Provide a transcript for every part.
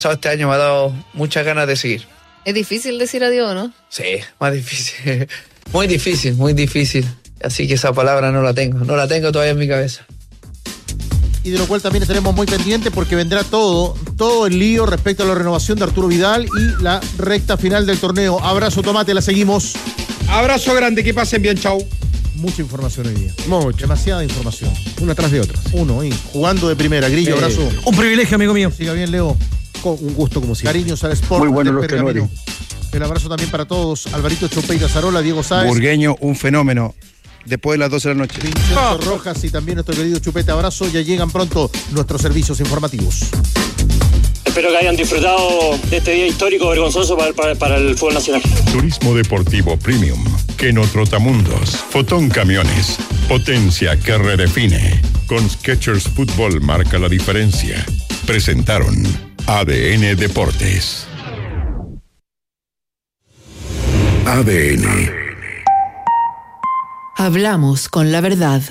Este año me ha dado muchas ganas de seguir. Es difícil decir adiós, ¿no? Sí, más difícil. Muy difícil, muy difícil. Así que esa palabra no la tengo todavía en mi cabeza. Y de lo cual también estaremos muy pendientes porque vendrá todo el lío respecto a la renovación de Arturo Vidal y la recta final del torneo. Abrazo, Tomate, la seguimos. Abrazo grande, que pasen bien, chau. Mucha información hoy día. Mucho. Demasiada información. Una tras de otra. Uno, jugando de primera. Grillo, abrazo. Un privilegio, amigo mío. Siga bien, Leo. Con un gusto como siempre. Cariños al Sport. Muy bueno los Pergamino. tenores. El abrazo también para todos. Alvarito Chopeira Zarola, Diego Sáez. Burgueño, un fenómeno. Después de las 12 de la noche. Vincenzo Rojas y también nuestro querido Chupete. Abrazo. Ya llegan pronto nuestros servicios informativos. Espero que hayan disfrutado de este día histórico, vergonzoso para el fútbol nacional. Turismo Deportivo Premium, Keno Trotamundos, Fotón Camiones, potencia que redefine. Con Skechers Fútbol marca la diferencia. Presentaron ADN Deportes. ADN. Hablamos con la verdad.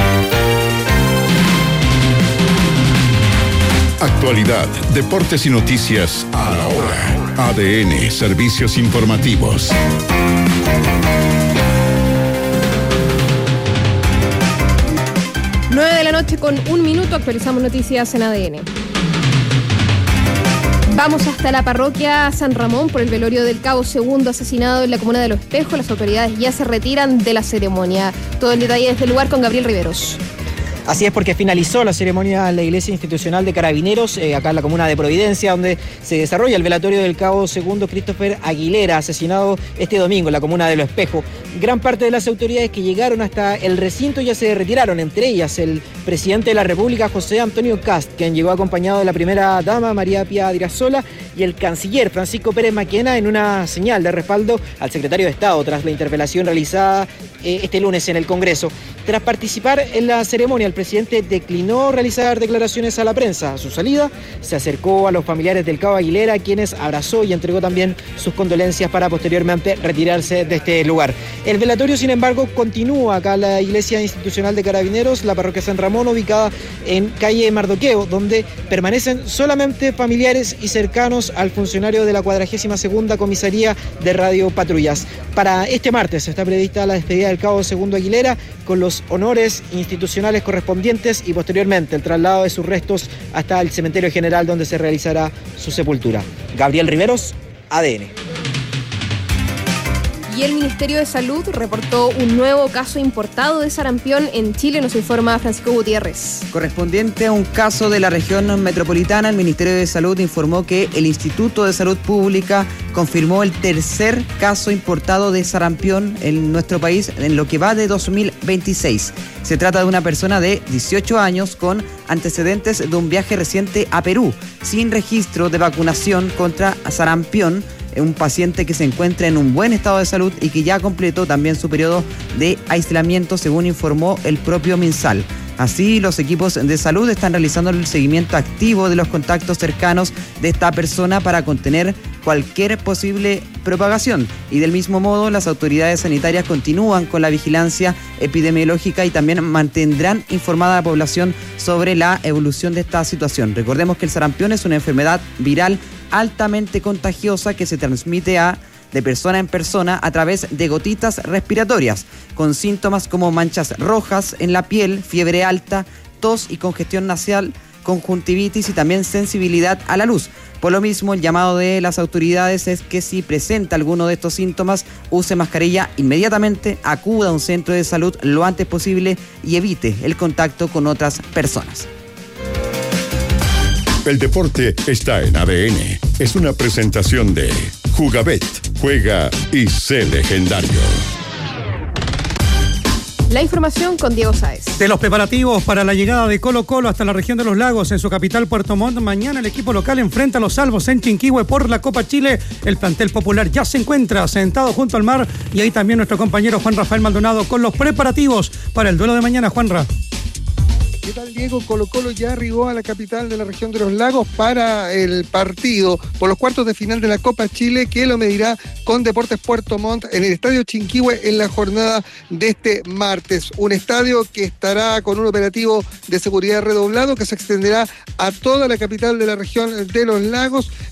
Actualidad, deportes y noticias a la hora. ADN, servicios informativos. Nueve de la noche con 1 minuto, actualizamos noticias en ADN. Vamos hasta la parroquia San Ramón por el velorio del cabo segundo asesinado en la comuna de Los Espejos. Las autoridades ya se retiran de la ceremonia. Todo el detalle desde el lugar con Gabriel Riveros. Así es, porque finalizó la ceremonia en la Iglesia Institucional de Carabineros, acá en la comuna de Providencia, donde se desarrolla el velatorio del cabo segundo Christopher Aguilera, asesinado este domingo en la comuna de Los Espejos. Gran parte de las autoridades que llegaron hasta el recinto ya se retiraron, entre ellas el presidente de la República, José Antonio Kast, quien llegó acompañado de la primera dama, María Pía Dirasola, y el canciller Francisco Pérez Maquena, en una señal de respaldo al secretario de Estado tras la interpelación realizada este lunes en el Congreso. Tras participar en la ceremonia, el presidente declinó realizar declaraciones a la prensa. A su salida, se acercó a los familiares del cabo Aguilera, a quienes abrazó y entregó también sus condolencias para posteriormente retirarse de este lugar. El velatorio, sin embargo, continúa acá en la Iglesia Institucional de Carabineros, la parroquia San Ramón, ubicada en calle Mardoqueo, donde permanecen solamente familiares y cercanos al funcionario de la 42ª Comisaría de Radio Patrullas. Para este martes está prevista la despedida del cabo segundo Aguilera, con los honores institucionales correspondientes y posteriormente el traslado de sus restos hasta el cementerio general, donde se realizará su sepultura. Gabriel Riveros, ADN. Y el Ministerio de Salud reportó un nuevo caso importado de sarampión en Chile, nos informa Francisco Gutiérrez. Correspondiente a un caso de la región metropolitana, el Ministerio de Salud informó que el Instituto de Salud Pública confirmó el tercer caso importado de sarampión en nuestro país en lo que va de 2026. Se trata de una persona de 18 años con antecedentes de un viaje reciente a Perú, sin registro de vacunación contra sarampión. Un paciente que se encuentra en un buen estado de salud y que ya completó también su periodo de aislamiento, según informó el propio MinSal. Así, los equipos de salud están realizando el seguimiento activo de los contactos cercanos de esta persona para contener cualquier posible propagación. Y del mismo modo, las autoridades sanitarias continúan con la vigilancia epidemiológica y también mantendrán informada a la población sobre la evolución de esta situación. Recordemos que el sarampión es una enfermedad viral altamente contagiosa que se transmite de persona en persona a través de gotitas respiratorias, con síntomas como manchas rojas en la piel, fiebre alta, tos y congestión nasal, conjuntivitis y también sensibilidad a la luz. Por lo mismo, el llamado de las autoridades es que si presenta alguno de estos síntomas, use mascarilla inmediatamente, acuda a un centro de salud lo antes posible y evite el contacto con otras personas. El deporte está en ADN. Es una presentación de Jugabet. Juega y sé legendario. La información con Diego Sáez. De los preparativos para la llegada de Colo-Colo hasta la región de los Lagos, en su capital Puerto Montt, mañana el equipo local enfrenta a los Salvos en Chinquihue por la Copa Chile. El plantel popular ya se encuentra sentado junto al mar y ahí también nuestro compañero Juan Rafael Maldonado con los preparativos para el duelo de mañana. Juanra. ¿Qué tal, Diego? Colo-Colo ya arribó a la capital de la región de los Lagos para el partido por los cuartos de final de la Copa Chile, que lo medirá con Deportes Puerto Montt en el Estadio Chinquihue en la jornada de este martes. Un estadio que estará con un operativo de seguridad redoblado que se extenderá a toda la capital de la región de los Lagos.